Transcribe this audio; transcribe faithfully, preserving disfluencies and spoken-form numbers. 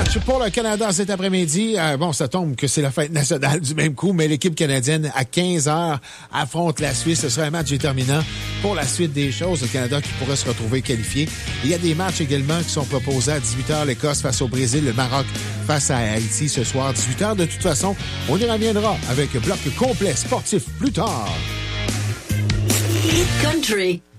match pour le Canada cet après-midi. Euh, bon, ça tombe que c'est la fête nationale du même coup, mais l'équipe canadienne, à quinze heures, affronte la Suisse. Ce sera un match déterminant pour la suite des choses. Le Canada qui pourrait se retrouver qualifié. Il y a des matchs également qui sont proposés à dix-huit heures. L'Écosse face au Brésil, le Maroc face à Haïti ce soir, dix-huit heures. De toute façon, on y reviendra avec bloc complet sportif plus tard. Hit Country.